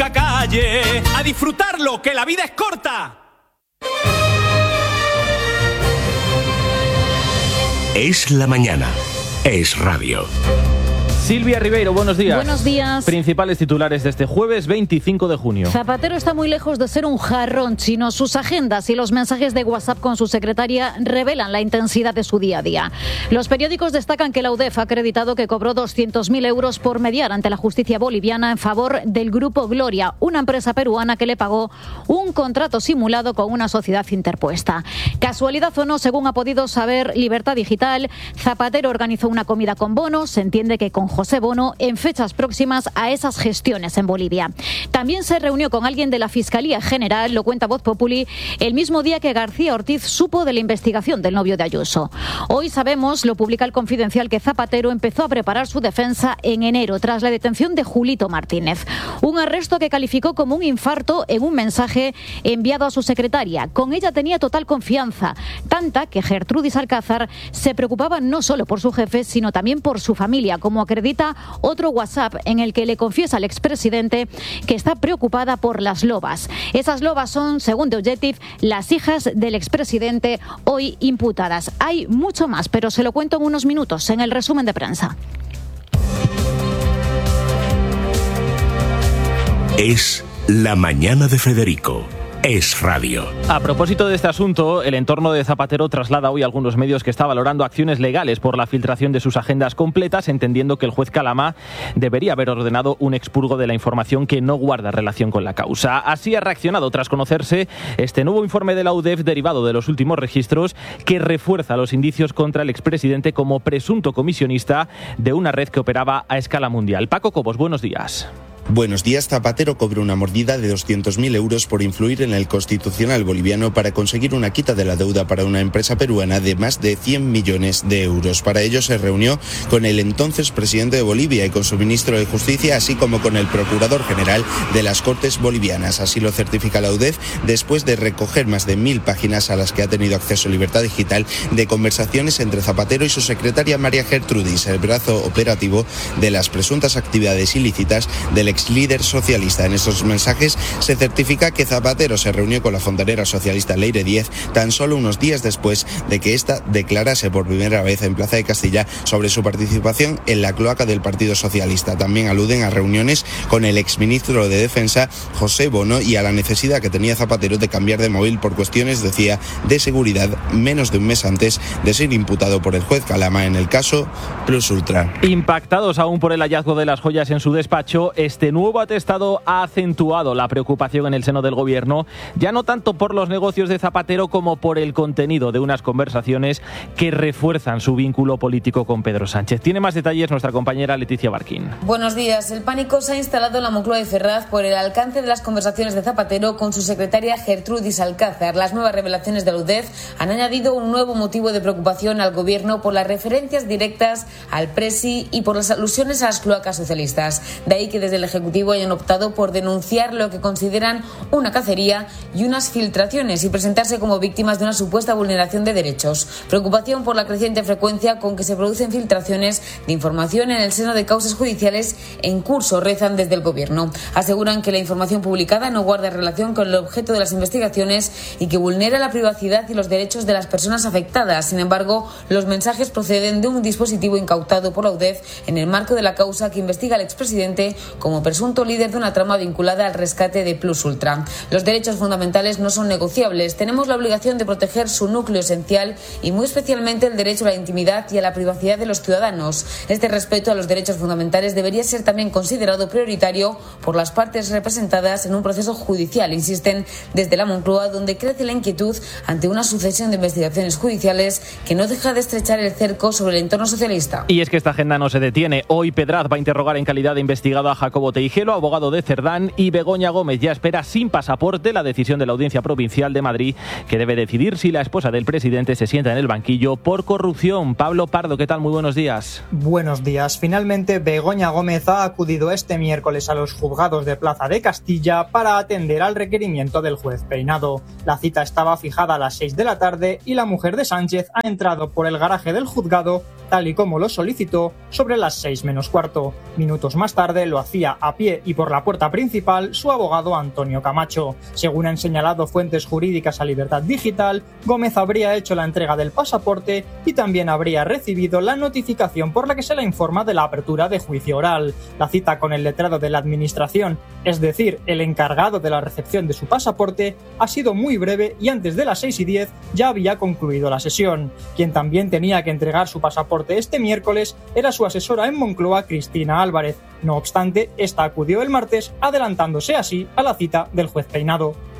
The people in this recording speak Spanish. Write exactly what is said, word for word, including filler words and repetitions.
nunca calle. A disfrutarlo, que la vida es corta. Es la mañana. Es radio. Silvia Ribeiro, buenos días. Buenos días. Principales titulares de este jueves veinticinco de junio. Zapatero está muy lejos de ser un jarrón chino. Sus agendas y los mensajes de WhatsApp con su secretaria revelan la intensidad de su día a día. Los periódicos destacan que la U D E F ha acreditado que cobró doscientos mil euros por mediar ante la justicia boliviana en favor del Grupo Gloria, una empresa peruana que le pagó un contrato simulado con una sociedad interpuesta. Casualidad o no, según ha podido saber Libertad Digital, Zapatero organizó una comida con Bono. Se entiende que con José Bono en fechas próximas a esas gestiones en Bolivia. También se reunió con alguien de la Fiscalía General, lo cuenta Voz Populi, el mismo día que García Ortiz supo de la investigación del novio de Ayuso. Hoy sabemos, lo publica El Confidencial, que Zapatero empezó a preparar su defensa en enero tras la detención de Julito Martínez. Un arresto que calificó como un infarto en un mensaje enviado a su secretaria. Con ella tenía total confianza, tanta que Gertrudis Alcázar se preocupaba no solo por su jefe, sino también por su familia, como acredita otro WhatsApp en el que le confiesa al expresidente que está preocupada por las lobas. Esas lobas son, según The Objective, las hijas del expresidente hoy imputadas. Hay mucho más, pero se lo cuento en unos minutos en el resumen de prensa. Es la mañana de Federico. Es radio. A propósito de este asunto, el entorno de Zapatero traslada hoy a algunos medios que está valorando acciones legales por la filtración de sus agendas completas, entendiendo que el juez Calama debería haber ordenado un expurgo de la información que no guarda relación con la causa. Así ha reaccionado tras conocerse este nuevo informe de la U D E F derivado de los últimos registros, que refuerza los indicios contra el expresidente como presunto comisionista de una red que operaba a escala mundial. Paco Cobos, buenos días. Buenos días. Zapatero cobró una mordida de doscientos mil euros por influir en el Constitucional boliviano para conseguir una quita de la deuda para una empresa peruana de más de cien millones de euros. Para ello se reunió con el entonces presidente de Bolivia y con su ministro de Justicia, así como con el procurador general de las Cortes bolivianas. Así lo certifica la U D E F después de recoger más de mil páginas a las que ha tenido acceso Libertad Digital de conversaciones entre Zapatero y su secretaria María Gertrudis, el brazo operativo de las presuntas actividades ilícitas del ex líder socialista. En estos mensajes se certifica que Zapatero se reunió con la fontanera socialista Leire Díez tan solo unos días después de que ésta declarase por primera vez en Plaza de Castilla sobre su participación en la cloaca del Partido Socialista. También aluden a reuniones con el exministro de Defensa José Bono y a la necesidad que tenía Zapatero de cambiar de móvil por cuestiones, decía, de seguridad, menos de un mes antes de ser imputado por el juez Calama en el caso Plus Ultra. Impactados aún por el hallazgo de las joyas en su despacho, este nuevo atestado ha acentuado la preocupación en el seno del gobierno, ya no tanto por los negocios de Zapatero como por el contenido de unas conversaciones que refuerzan su vínculo político con Pedro Sánchez. Tiene más detalles nuestra compañera Leticia Barquín. Buenos días. El pánico se ha instalado en la Moncloa de Ferraz por el alcance de las conversaciones de Zapatero con su secretaria Gertrudis Alcázar. Las nuevas revelaciones de la U D E F han añadido un nuevo motivo de preocupación al gobierno por las referencias directas al Presi y por las alusiones a las cloacas socialistas. De ahí que desde el Ejecutivo hayan optado por denunciar lo que consideran una cacería y unas filtraciones y presentarse como víctimas de una supuesta vulneración de derechos. Preocupación por la creciente frecuencia con que se producen filtraciones de información en el seno de causas judiciales en curso, rezan desde el Gobierno. Aseguran que la información publicada no guarda relación con el objeto de las investigaciones y que vulnera la privacidad y los derechos de las personas afectadas. Sin embargo, los mensajes proceden de un dispositivo incautado por la U D E F en el marco de la causa que investiga al expresidente como presunto líder de una trama vinculada al rescate de Plus Ultra. Los derechos fundamentales no son negociables. Tenemos la obligación de proteger su núcleo esencial y muy especialmente el derecho a la intimidad y a la privacidad de los ciudadanos. Este respeto a los derechos fundamentales debería ser también considerado prioritario por las partes representadas en un proceso judicial, insisten desde la Moncloa, donde crece la inquietud ante una sucesión de investigaciones judiciales que no deja de estrechar el cerco sobre el entorno socialista. Y es que esta agenda no se detiene. Hoy Pedraz va a interrogar en calidad de investigado a Jacobo Teijelo, abogado de Cerdán, y Begoña Gómez ya espera sin pasaporte la decisión de la Audiencia Provincial de Madrid, que debe decidir si la esposa del presidente se sienta en el banquillo por corrupción. Pablo Pardo, ¿qué tal? Muy buenos días. Buenos días. Finalmente, Begoña Gómez ha acudido este miércoles a los juzgados de Plaza de Castilla para atender al requerimiento del juez Peinado. La cita estaba fijada a las seis de la tarde y la mujer de Sánchez ha entrado por el garaje del juzgado tal y como lo solicitó, sobre las seis menos cuarto. Minutos más tarde lo hacía a pie y por la puerta principal su abogado Antonio Camacho. Según han señalado fuentes jurídicas a Libertad Digital, Gómez habría hecho la entrega del pasaporte y también habría recibido la notificación por la que se le informa de la apertura de juicio oral. La cita con el letrado de la Administración, es decir, el encargado de la recepción de su pasaporte, ha sido muy breve y antes de las seis y diez ya había concluido la sesión. Quien también tenía que entregar su pasaporte este miércoles era su asesora en Moncloa, Cristina Álvarez. No obstante, esta acudió el martes, adelantándose así a la cita del juez Peinado.